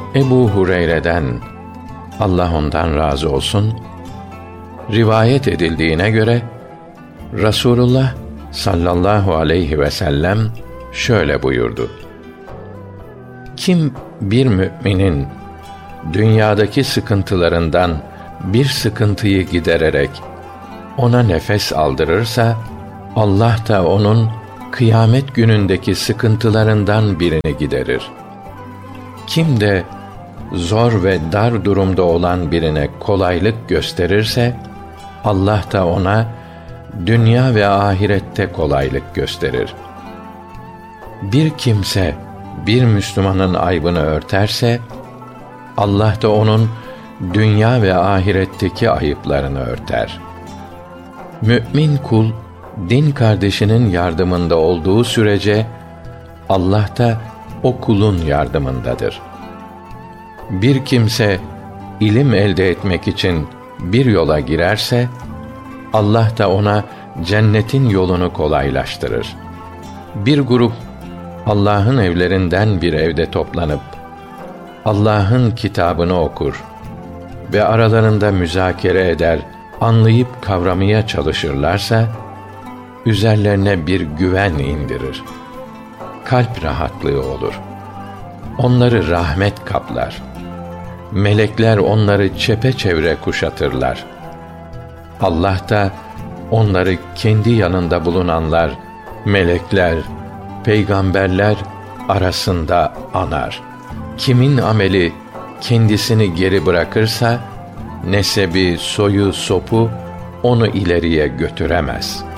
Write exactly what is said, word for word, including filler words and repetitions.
Ebu Hureyre'den, Allah ondan razı olsun, rivayet edildiğine göre Rasulullah sallallahu aleyhi ve sellem şöyle buyurdu: Kim bir müminin dünyadaki sıkıntılarından bir sıkıntıyı gidererek ona nefes aldırırsa, Allah da onun kıyamet günündeki sıkıntılarından birini giderir. Kim de zor ve dar durumda olan birine kolaylık gösterirse, Allah da ona dünya ve ahirette kolaylık gösterir. Bir kimse bir Müslümanın aybını örterse, Allah da onun dünya ve ahiretteki ayıplarını örter. Mü'min kul, din kardeşinin yardımında olduğu sürece, Allah da o kulun yardımındadır. Bir kimse ilim elde etmek için bir yola girerse, Allah da ona cennetin yolunu kolaylaştırır. Bir grup Allah'ın evlerinden bir evde toplanıp Allah'ın kitabını okur ve aralarında müzakere eder, anlayıp kavramaya çalışırlarsa, üzerlerine bir güven indirir. Kalp rahatlığı olur. Onları rahmet kaplar. Melekler onları çepeçevre kuşatırlar. Allah da onları kendi yanında bulunanlar, melekler, peygamberler arasında anar. Kimin ameli kendisini geri bırakırsa, nesebi, soyu, sopu onu ileriye götüremez.